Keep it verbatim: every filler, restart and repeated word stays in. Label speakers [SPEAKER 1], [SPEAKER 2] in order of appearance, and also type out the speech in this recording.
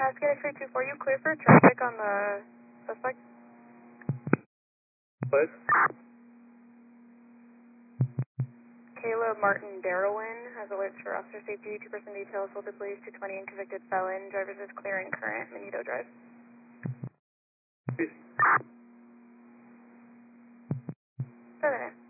[SPEAKER 1] Cascade three two four, you clear for traffic on the suspect?
[SPEAKER 2] Please.
[SPEAKER 1] Caleb Martin Darrowin has alerts for officer safety, two person details, Wilted Police, two twenty and convicted felon. Drivers is clear and current, Manito Drive.
[SPEAKER 2] Please.
[SPEAKER 1] Further.